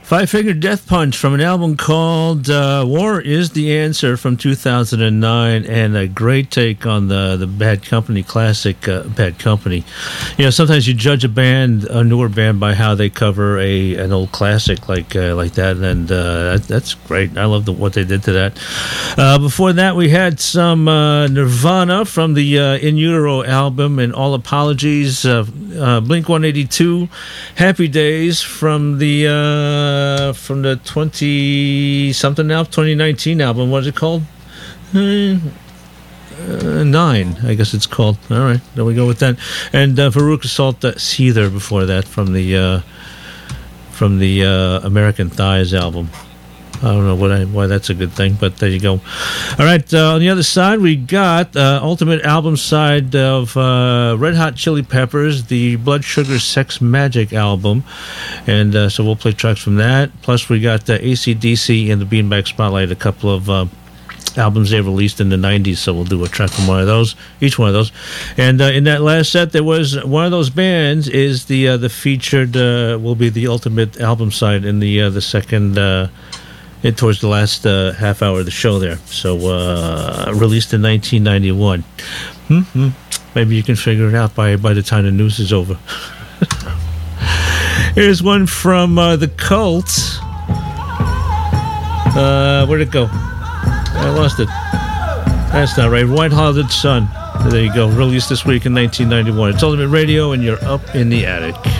Five Finger Death Punch from an album called War is the Answer from 2009, and a great take on the Bad Company classic, Bad Company. You know, sometimes you judge a newer band, by how they cover an old classic like that, and that's great. I love what they did to that. Before that, we had some Nirvana from the In Utero album, and All Apologies. Blink-182, Happy Days from the 2019 album. What is it called? 9, I guess it's called. All right, there we go with that. And Veruca Salt Seether before that from the American Thighs album. I don't know why that's a good thing, but there you go. All right, on the other side, we got ultimate album side of Red Hot Chili Peppers, the Blood Sugar Sex Magic album. And so we'll play tracks from that. Plus, we got AC/DC and the Beanbag Spotlight, a couple of albums they released in the 90s, so we'll do a track from one of those, each one of those. And in that last set, there was one of those bands is the featured, will be the ultimate album side in the second... towards the last half hour of the show there. So, released in 1991. Maybe you can figure it out by the time the news is over. Here's one from The Cult. Where'd it go? I lost it. That's not right. White-Hearted Sun. There you go. Released this week in 1991. It's Ultimate Radio, and you're up in the attic.